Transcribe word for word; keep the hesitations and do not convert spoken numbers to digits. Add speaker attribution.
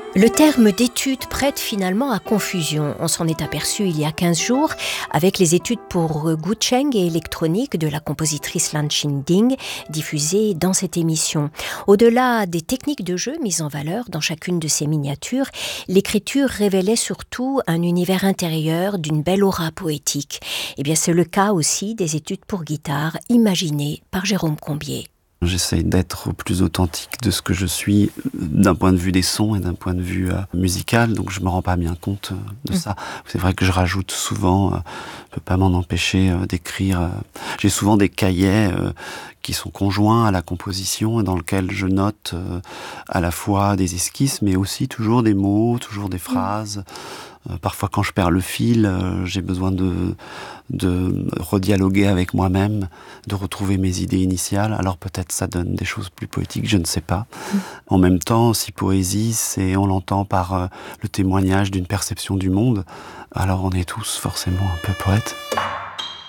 Speaker 1: Le terme d'étude prête finalement à confusion. On s'en est aperçu il y a quinze jours avec les études pour Gucheng et électronique de la compositrice Lan Qinding diffusées dans cette émission. Au-delà des techniques de jeu mises en valeur dans chacune de ces miniatures, l'écriture révélait surtout un univers intérieur d'une belle aura poétique. Eh bien, c'est le cas aussi des études pour guitare imaginées par Jérôme Combier.
Speaker 2: J'essaye d'être au plus authentique de ce que je suis d'un point de vue des sons et d'un point de vue euh, musical, donc je me rends pas bien compte euh, de mmh. ça. C'est vrai que je rajoute souvent, euh, je peux pas m'en empêcher euh, d'écrire. Euh, j'ai souvent des cahiers euh, qui sont conjoints à la composition et dans lesquels je note euh, à la fois des esquisses, mais aussi toujours des mots, toujours des phrases. Euh, parfois, quand je perds le fil, euh, j'ai besoin de, de redialoguer avec moi-même, de retrouver mes idées initiales. Alors peut-être ça donne des choses plus poétiques, je ne sais pas. Mmh. En même temps, si poésie, c'est, on l'entend par euh, le témoignage d'une perception du monde, alors on est tous forcément un peu poètes.